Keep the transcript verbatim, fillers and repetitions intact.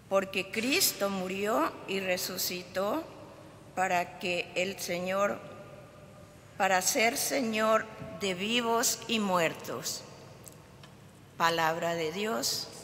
porque Cristo murió y resucitó para que el Señor, para ser Señor de vivos y muertos. Palabra de Dios.